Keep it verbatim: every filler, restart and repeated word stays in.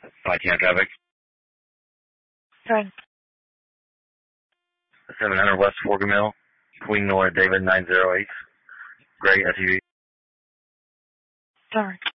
five ten traffic. Good. seven hundred West Forker Mill, Queen Nora David nine zero eight. Gray S U V. Dark.